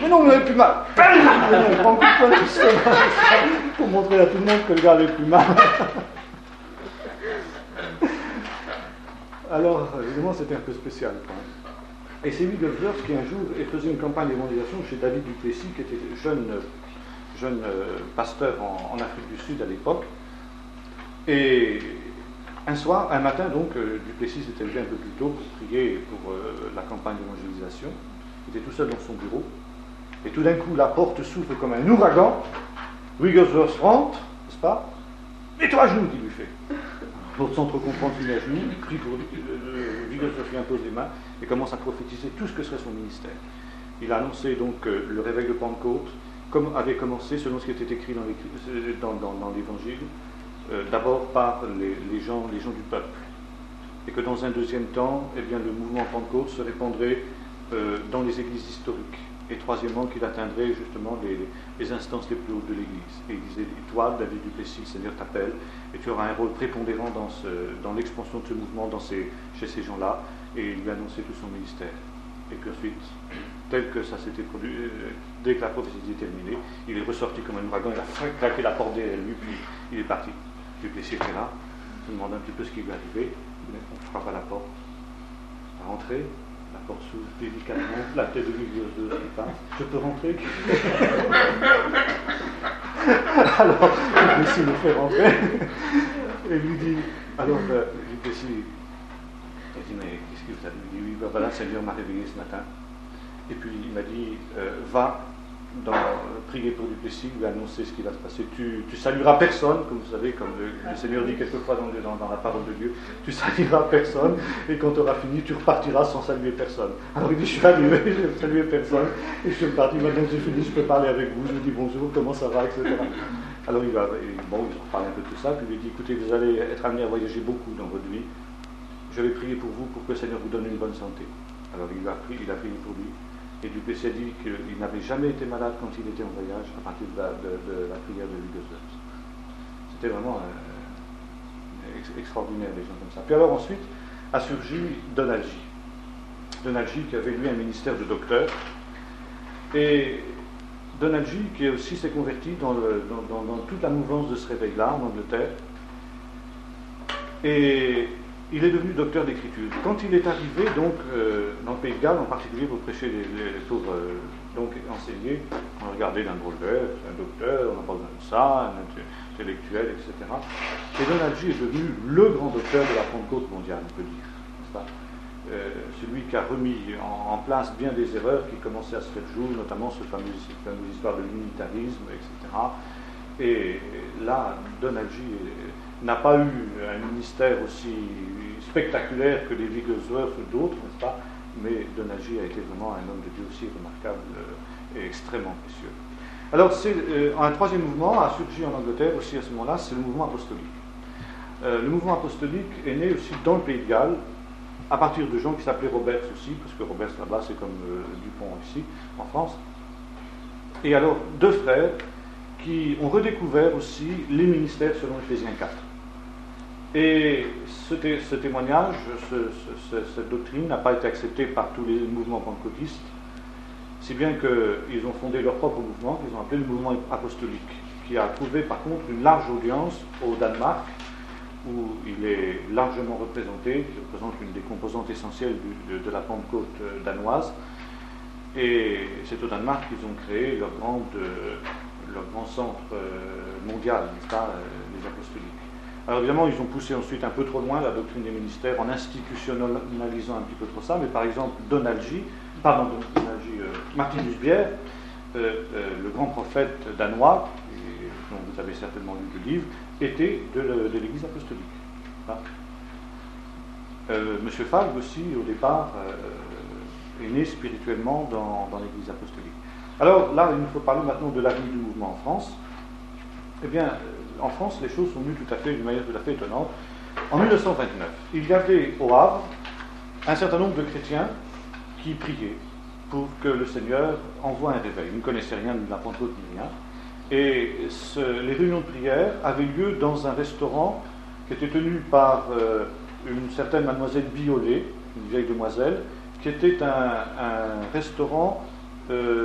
non, vous avez plus mal. Un grand coup de poing dans l'estomac pour montrer à tout le monde que le gars avait plus mal. Alors, évidemment, c'était un peu spécial quand même. Et c'est Wigglesworth qui un jour faisait une campagne d'évangélisation chez David Duplessis, qui était jeune pasteur en Afrique du Sud à l'époque. Et un matin, donc, Duplessis s'était levé un peu plus tôt pour prier pour la campagne d'évangélisation. Il était tout seul dans son bureau. Et tout d'un coup, la porte s'ouvre comme un ouragan. Wigglesworth rentre, n'est-ce pas? Mets-toi à genoux, dit Buffet. L'autre sans trop comprendre, il met à genoux, il prie pour lui. Wigglesworth lui impose les mains et commence à prophétiser tout ce que serait son ministère. Il a annoncé donc le réveil de Pentecôte, comme avait commencé, selon ce qui était écrit dans l'Évangile, d'abord par les gens du peuple. Et que dans un deuxième temps, eh bien, le mouvement Pentecôte se répandrait dans les églises historiques. Et troisièmement, qu'il atteindrait justement les instances les plus hautes de l'Église. Et il disait, toi, David Duplessis, le Seigneur t'appelle, et tu auras un rôle prépondérant dans l'expansion de ce mouvement chez ces gens-là, et il lui a annoncé tout son ministère. Et puis ensuite, tel que ça s'était produit, dès que la prophétie était terminée, il est ressorti comme un ouragan, il a claqué la porte derrière lui, puis il est parti. Duplessis était là, se demande un petit peu ce qui lui arrivait, on frappe à la porte, à rentrer. La porte s'ouvre délicatement, la tête de Wigglesworth qui passe. Je peux rentrer? Alors, Duplessis le fait rentrer et lui dit, alors, Duplessis, il dit, mais qu'est-ce que vous avez? Il dit, oui, ben voilà, le Seigneur m'a réveillé ce matin. Et puis il m'a dit, va prier pour Duplessis, lui annoncer ce qui va se passer. Tu salueras personne, comme vous savez, comme le Seigneur dit quelquefois dans la parole de Dieu, tu salueras personne, et quand tu auras fini, tu repartiras sans saluer personne. Alors il dit, je suis arrivé, je n'ai salué personne, et je suis reparti, maintenant que j'ai fini, je peux parler avec vous, je lui dis bonjour, comment ça va, etc. Alors ils en reparlent un peu de tout ça, puis il lui dit, écoutez, vous allez être amené à voyager beaucoup dans votre vie, je vais prier pour vous, pour que le Seigneur vous donne une bonne santé. Alors il a prié pour lui. Et Duplessis a dit qu'il n'avait jamais été malade quand il était en voyage à partir de la prière de Wigglesworth. C'était vraiment extraordinaire, des gens comme ça. Puis alors ensuite a surgi Donald G. Donald G qui avait lui un ministère de docteur. Et Donald G qui aussi s'est converti dans toute la mouvance de ce réveil-là en Angleterre. Et il est devenu docteur d'écriture. Quand il est arrivé donc dans le Pays de Galles, en particulier pour prêcher, pour enseigner, on le regardait d'un drôle d'œil, c'est un docteur, on n'a pas besoin de ça, un intellectuel, etc. Et Donald G est devenu le grand docteur de la Pentecôte mondiale, on peut dire, n'est-ce pas? Celui qui a remis en place bien des erreurs qui commençaient à se faire jour, notamment cette fameuse histoire de l'unitarisme, etc. Et là, Donald G n'a pas eu un ministère aussi spectaculaire que les Wigglesworth ou d'autres, n'est-ce pas? Mais Donald G a été vraiment un homme de Dieu aussi remarquable et extrêmement précieux. Alors, un troisième mouvement a surgi en Angleterre aussi à ce moment-là, c'est le mouvement apostolique. Le mouvement apostolique est né aussi dans le Pays de Galles, à partir de gens qui s'appelaient Roberts aussi, parce que Roberts là-bas c'est comme Dupont ici, en France. Et alors, deux frères qui ont redécouvert aussi les ministères selon Éphésiens 4. Et ce témoignage, cette doctrine n'a pas été acceptée par tous les mouvements pentecôtistes, si bien qu'ils ont fondé leur propre mouvement, qu'ils ont appelé le mouvement apostolique, qui a trouvé par contre une large audience au Danemark, où il est largement représenté, qui représente une des composantes essentielles de la Pentecôte danoise. Et c'est au Danemark qu'ils ont créé leur grand centre mondial, n'est-ce pas, les apostoliques. Alors évidemment, ils ont poussé ensuite un peu trop loin la doctrine des ministères en institutionnalisant un petit peu trop ça, mais par exemple Martin Dusbier, le grand prophète danois, dont vous avez certainement lu le livre, était de l'Église apostolique. Monsieur Falk aussi, au départ, est né spirituellement dans l'Église apostolique. Alors là, il nous faut parler maintenant de l'avenir du mouvement en France. Eh bien, en France, les choses sont venues d'une manière tout à fait étonnante. En 1929, il y avait au Havre un certain nombre de chrétiens qui priaient pour que le Seigneur envoie un réveil. Ils ne connaissaient rien de la Pentecôte ni rien. Et les réunions de prière avaient lieu dans un restaurant qui était tenu par une certaine mademoiselle Biolay, une vieille demoiselle, qui était un restaurant